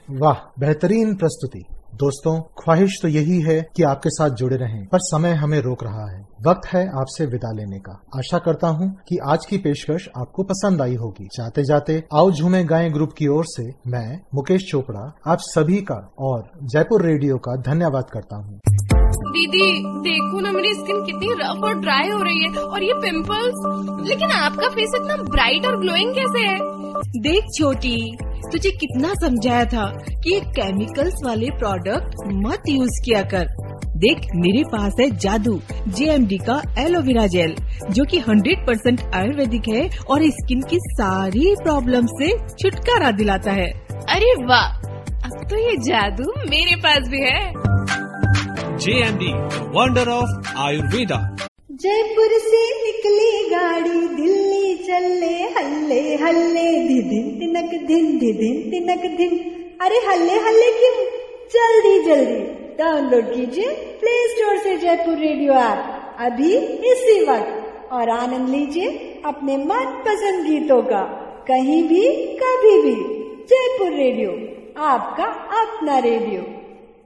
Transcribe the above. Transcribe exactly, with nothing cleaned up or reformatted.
वाह, बेहतरीन प्रस्तुति। दोस्तों, ख्वाहिश तो यही है कि आपके साथ जुड़े रहें, पर समय हमें रोक रहा है। वक्त है आपसे विदा लेने का। आशा करता हूं कि आज की पेशकश आपको पसंद आई होगी। जाते जाते आओ झूमे गाएं ग्रुप की ओर से मैं मुकेश चोपड़ा आप सभी का और जयपुर रेडियो का धन्यवाद करता हूं। दीदी देखो ना, मेरी स्किन कितनी रफ और ड्राई हो रही है, और ये पिंपल्स। लेकिन आपका फेस इतना ब्राइट और ग्लोइंग कैसे है? देख छोटी, तुझे कितना समझाया था कि ये केमिकल्स वाले प्रोडक्ट मत यूज किया कर। देख, मेरे पास है जादू जे एम डी का एलोवेरा जेल, जो कि हंड्रेड परसेंट आयुर्वेदिक है और स्किन की सारी प्रॉब्लम से छुटकारा दिलाता है। अरे वाह, अब तो ये जादू मेरे पास भी है। जे M D, wonder of Ayurveda. Jaipur से निकली गाड़ी, दिल्ली चले हल्ले हल्ले, धिदिन तिनक धिन धिदिन तिनक धिन। अरे हल्ले हल्ले क्यों, जल्दी जल्दी डाउनलोड कीजिए प्ले स्टोर से जयपुर रेडियो ऐप अभी इसी वक्त, और आनंद लीजिए अपने मनपसंद गीतों का, कहीं भी कभी भी। जयपुर रेडियो, आपका अपना रेडियो।